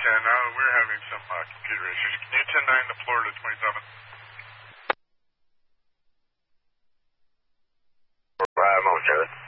we're having some computer issues. Can you 10-9 to Florida 27? I'm on 7.